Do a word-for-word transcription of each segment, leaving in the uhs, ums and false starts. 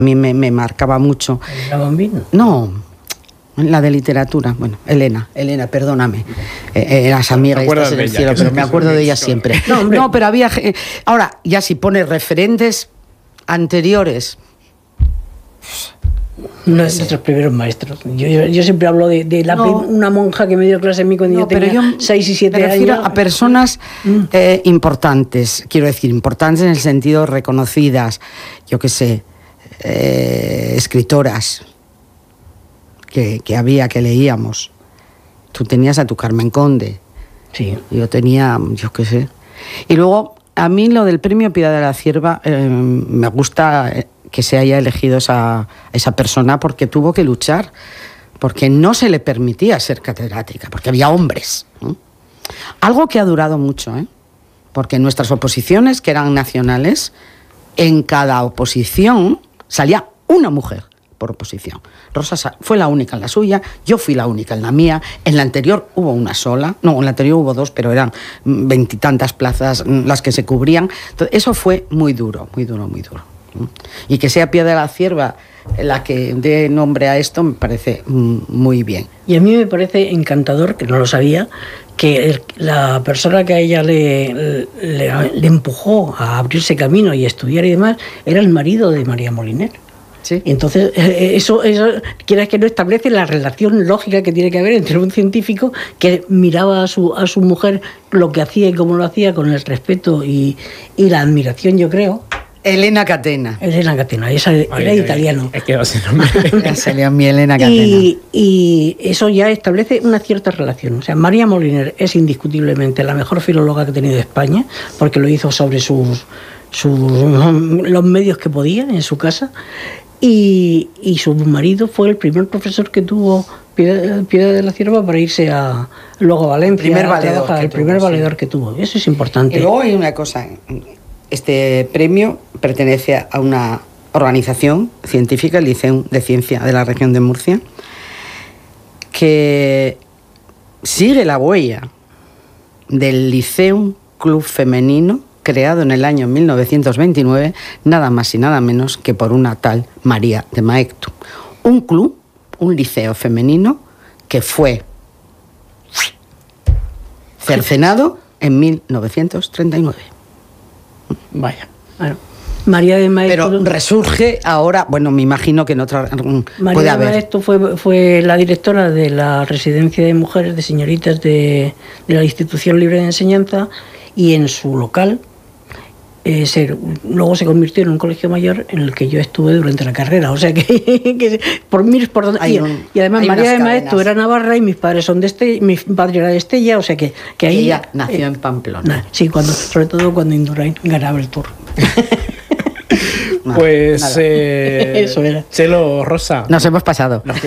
A mí me, me marcaba mucho. ¿La Bambino? No, la de literatura. Bueno, Elena, Elena, perdóname. Eh, eras amiga y estás en el cielo, pero me acuerdo de ella siempre. No, no, pero había... Ahora, ya si pones referentes anteriores... Uno de nuestros primeros maestros. Yo, yo, yo siempre hablo de, de la no, una monja que me dio clase a mí cuando no, yo tenía seis y siete años. Me refiero a personas mm. eh, importantes, quiero decir, importantes en el sentido reconocidas, yo qué sé, eh, escritoras que, que había, que leíamos. Tú tenías a tu Carmen Conde. Sí. Yo tenía, yo qué sé. Y luego, a mí lo del premio Piedad de la Cierva, eh, me gusta... Eh, que se haya elegido esa, esa persona porque tuvo que luchar, porque no se le permitía ser catedrática, porque había hombres, ¿no? Algo que ha durado mucho, ¿eh? Porque en nuestras oposiciones, que eran nacionales, en cada oposición salía una mujer por oposición. Rosa fue la única en la suya, yo fui la única en la mía, en la anterior hubo una sola, no, en la anterior hubo dos, pero eran veintitantas plazas las que se cubrían. Entonces, eso fue muy duro, muy duro, muy duro. Y que sea Piedad de la Cierva la que dé nombre a esto me parece muy bien. Y a mí me parece encantador, que no lo sabía, que el, la persona que a ella le, le, le empujó a abrirse camino y a estudiar y demás era el marido de María Moliner. Sí. Entonces, eso, eso quieras que no, establece la relación lógica que tiene que haber entre un científico que miraba a su, a su mujer lo que hacía y cómo lo hacía con el respeto y, y la admiración, yo creo. Elena Catena. Elena Catena, esa era ay, italiano. Es que va a ser nombre. Ya salió mi Elena Catena. Y, y eso ya establece una cierta relación. O sea, María Moliner es indiscutiblemente la mejor filóloga que ha tenido España, porque lo hizo sobre sus, sus los medios que podía en su casa. Y, y su marido fue el primer profesor que tuvo Piedad, Piedad de la Cierva para irse a luego a Valencia. El primer valedor, trabajar, el primer tuvo, valedor sí. que tuvo. Eso es importante. Y luego hay una cosa. Este premio pertenece a una organización científica, el Liceo de Ciencia de la región de Murcia, que sigue la huella del Liceo Club Femenino, creado en el año mil novecientos veintinueve, nada más y nada menos que por una tal María de Maeztu. Un club, un liceo femenino que fue cercenado en mil novecientos treinta y nueve. Vaya, bueno, María de Maeztu... Pero resurge ahora, bueno, me imagino que en otra... María puede de haber. Maeztu fue, fue la directora de la residencia de mujeres, de señoritas de, de la Institución Libre de Enseñanza, y en su local eh, se, luego se convirtió en un colegio mayor en el que yo estuve durante la carrera. O sea que, que por mí, por donde, y, un, y además María de Maeztu era navarra y mis padres son de Estella, mi padre era de Estella, o sea que, que ahí... Ella nació eh, en Pamplona. Sí, cuando, sobre todo cuando Indurain ganaba el Tour. No, pues eh, eso era. Chelo, Rosa, nos hemos pasado. No,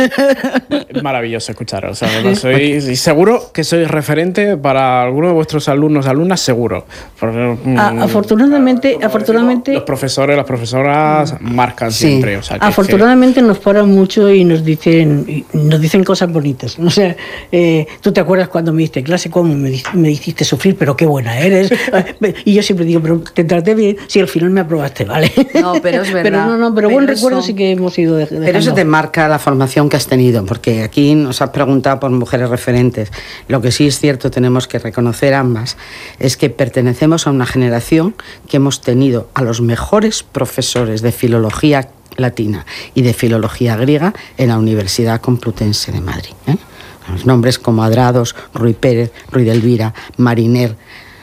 es maravilloso escucharos. O sea, soy, y seguro que sois referente para alguno de vuestros alumnos, alumnas, seguro. Porque, A, afortunadamente, como afortunadamente los profesores, las profesoras marcan sí. siempre. O sea, que afortunadamente que... nos paran mucho y nos dicen, nos dicen cosas bonitas. O sea, eh, tú te acuerdas cuando me diste clase, cómo me, me hiciste sufrir, pero qué buena eres. Y yo siempre digo, pero te traté bien, si al final me aprobaste, ¿vale? No, pero es verdad. Pero no, no, pero, pero buen eso, recuerdo sí que hemos ido dejando. Pero eso te marca la formación que has tenido, porque aquí nos has preguntado por mujeres referentes. Lo que sí es cierto, tenemos que reconocer ambas, es que pertenecemos a una generación que hemos tenido a los mejores profesores de filología latina y de filología griega en la Universidad Complutense de Madrid, ¿eh? Los nombres como Adrados, Ruy Pérez, Ruy de Elvira, Mariner,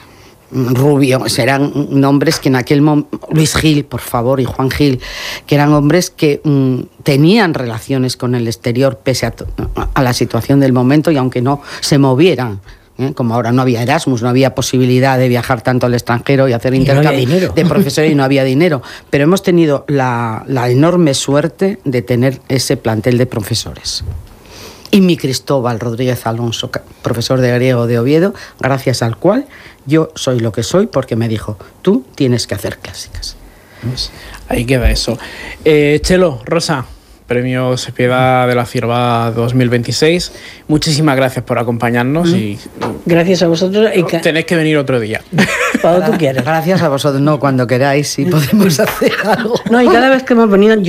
Rubio, serán nombres que en aquel momento, Luis Gil, por favor, y Juan Gil, que eran hombres que mmm, tenían relaciones con el exterior pese a, a la situación del momento y aunque no se movieran. ¿Eh? Como ahora no había Erasmus, no había posibilidad de viajar tanto al extranjero y hacer y intercambio no de profesores y no había dinero. Pero hemos tenido la, la enorme suerte de tener ese plantel de profesores. Y mi Cristóbal Rodríguez Alonso, profesor de griego de Oviedo, gracias al cual yo soy lo que soy, porque me dijo, tú tienes que hacer clásicas. Ahí queda eso. Eh, Chelo, Rosa, Premio Cepeda de la Cierva dos mil veintiséis. Muchísimas gracias por acompañarnos. Mm. y Gracias a vosotros. Y ca- Tenéis que venir otro día. Cuando tú quieras. Gracias a vosotros. No, cuando queráis, si podemos hacer algo. No, y cada vez que hemos venido...